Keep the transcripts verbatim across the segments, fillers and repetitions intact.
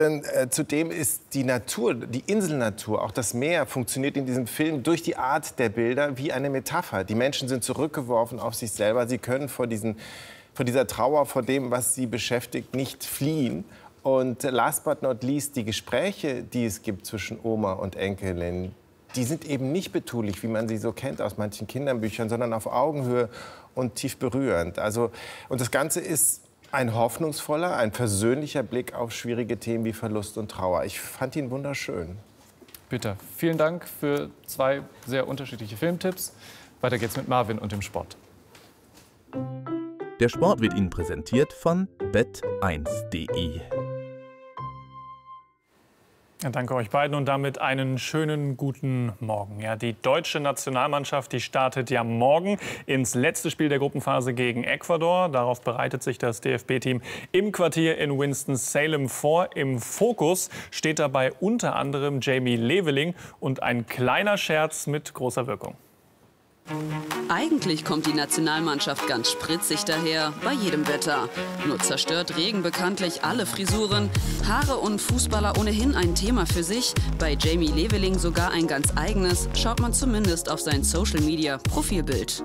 Äh, zudem ist die Natur, die Inselnatur, auch das Meer, funktioniert in diesem Film durch die Art der Bilder wie eine Metapher. Die Menschen sind zurückgeworfen auf sich selber. Sie können vor, diesen, vor dieser Trauer, vor dem, was sie beschäftigt, nicht fliehen. Und last but not least, die Gespräche, die es gibt zwischen Oma und Enkelin, die sind eben nicht betulich, wie man sie so kennt aus manchen Kinderbüchern, sondern auf Augenhöhe und tief berührend. Also, und das Ganze ist ein hoffnungsvoller, ein persönlicher Blick auf schwierige Themen wie Verlust und Trauer. Ich fand ihn wunderschön. Peter, vielen Dank für zwei sehr unterschiedliche Filmtipps. Weiter geht's mit Marvin und dem Sport. Der Sport wird Ihnen präsentiert von bet eins punkt de. Ja, danke euch beiden und damit einen schönen guten Morgen. Ja, die deutsche Nationalmannschaft, die startet ja morgen ins letzte Spiel der Gruppenphase gegen Ecuador. Darauf bereitet sich das D F B-Team im Quartier in Winston-Salem vor. Im Fokus steht dabei unter anderem Jamie Leveling und ein kleiner Scherz mit großer Wirkung. Eigentlich kommt die Nationalmannschaft ganz spritzig daher, bei jedem Wetter. Nur zerstört Regen bekanntlich alle Frisuren. Haare und Fußballer ohnehin ein Thema für sich. Bei Jamie Leveling sogar ein ganz eigenes, schaut man zumindest auf sein Social-Media-Profilbild.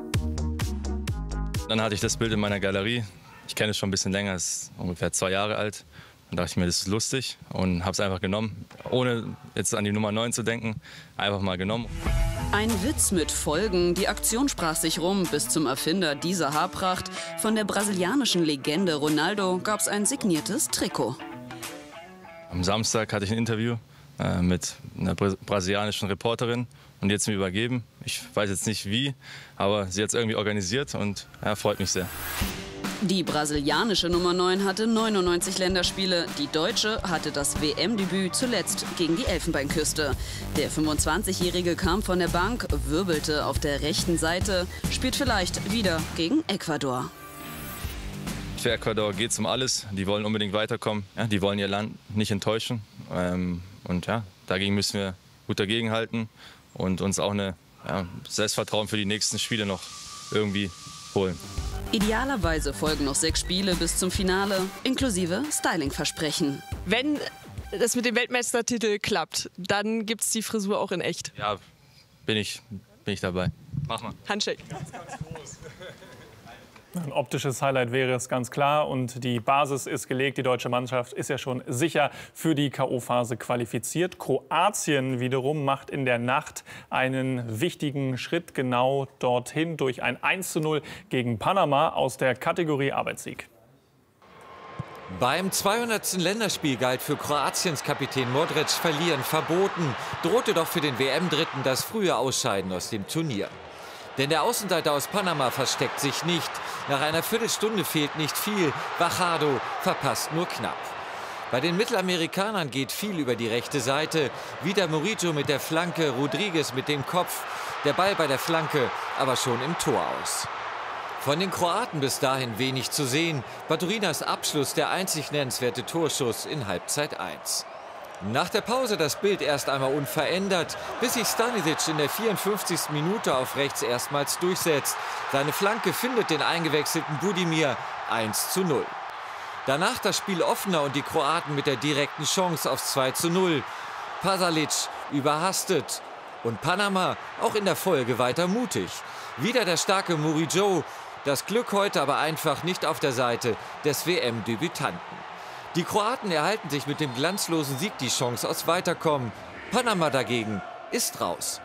Dann hatte ich das Bild in meiner Galerie. Ich kenne es schon ein bisschen länger, es ist ungefähr zwei Jahre alt. Dann dachte ich mir, das ist lustig und habe es einfach genommen, ohne jetzt an die Nummer neun zu denken, einfach mal genommen. Ein Witz mit Folgen. Die Aktion sprach sich rum bis zum Erfinder dieser Haarpracht. Von der brasilianischen Legende Ronaldo gab es ein signiertes Trikot. Am Samstag hatte ich ein Interview äh, mit einer brasilianischen Reporterin und die hat es mir übergeben. Ich weiß jetzt nicht wie, aber sie hat es irgendwie organisiert und ja, freut mich sehr. Die brasilianische Nummer neun hatte neunundneunzig Länderspiele. Die deutsche hatte das W M-Debüt zuletzt gegen die Elfenbeinküste. Der fünfundzwanzigjährige kam von der Bank, wirbelte auf der rechten Seite, spielt vielleicht wieder gegen Ecuador. Für Ecuador geht es um alles. Die wollen unbedingt weiterkommen. Ja, die wollen ihr Land nicht enttäuschen. Ähm, und ja, dagegen müssen wir gut dagegenhalten und uns auch eine ja, Selbstvertrauen für die nächsten Spiele noch irgendwie holen. Idealerweise folgen noch sechs Spiele bis zum Finale, inklusive Styling-Versprechen. Wenn das mit dem Weltmeistertitel klappt, dann gibt es die Frisur auch in echt. Ja, bin ich, bin ich dabei. Mach mal. Handshake. Ganz, ganz groß. Ein optisches Highlight wäre es ganz klar und die Basis ist gelegt. Die deutsche Mannschaft ist ja schon sicher für die K O-Phase qualifiziert. Kroatien wiederum macht in der Nacht einen wichtigen Schritt genau dorthin durch ein eins zu null gegen Panama aus der Kategorie Arbeitssieg. Beim zweihundertsten Länderspiel galt für Kroatiens Kapitän Modric Verlieren verboten. Drohte doch für den W M-Dritten das frühe Ausscheiden aus dem Turnier. Denn der Außenseiter aus Panama versteckt sich nicht. Nach einer Viertelstunde fehlt nicht viel. Fajardo verpasst nur knapp. Bei den Mittelamerikanern geht viel über die rechte Seite. Wieder Murillo mit der Flanke, Rodriguez mit dem Kopf. Der Ball bei der Flanke, aber schon im Tor aus. Von den Kroaten bis dahin wenig zu sehen. Baturinas Abschluss der einzig nennenswerte Torschuss in Halbzeit eins. Nach der Pause das Bild erst einmal unverändert, bis sich Stanisic in der vierundfünfzigsten Minute auf rechts erstmals durchsetzt. Seine Flanke findet den eingewechselten Budimir eins zu null. Danach das Spiel offener und die Kroaten mit der direkten Chance aufs zwei zu null. Pasalic überhastet und Panama auch in der Folge weiter mutig. Wieder der starke Murillo, das Glück heute aber einfach nicht auf der Seite des W M-Debütanten. Die Kroaten erhalten sich mit dem glanzlosen Sieg die Chance aufs Weiterkommen. Panama dagegen ist raus.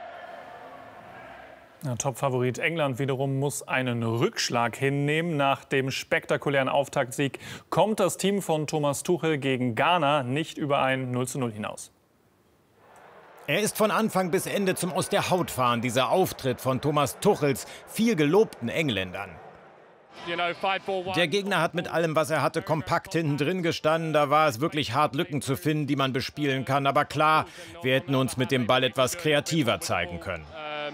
Ja, Top-Favorit England wiederum muss einen Rückschlag hinnehmen. Nach dem spektakulären Auftaktsieg kommt das Team von Thomas Tuchel gegen Ghana nicht über ein null zu null hinaus. Er ist von Anfang bis Ende zum Aus der Haut fahren, dieser Auftritt von Thomas Tuchels viel gelobten Engländern. Der Gegner hat mit allem, was er hatte, kompakt hinten drin gestanden. Da war es wirklich hart, Lücken zu finden, die man bespielen kann. Aber klar, wir hätten uns mit dem Ball etwas kreativer zeigen können.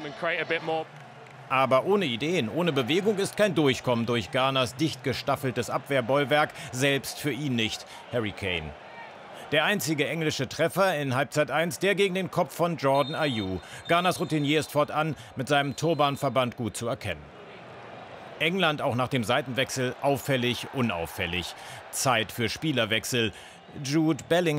Aber ohne Ideen, ohne Bewegung ist kein Durchkommen durch Ghanas dicht gestaffeltes Abwehrbollwerk, selbst für ihn nicht, Harry Kane. Der einzige englische Treffer in Halbzeit eins, der gegen den Kopf von Jordan Ayew. Ghanas Routinier ist fortan mit seinem Turbanverband gut zu erkennen. England auch nach dem Seitenwechsel auffällig, unauffällig. Zeit für Spielerwechsel. Jude Bellingham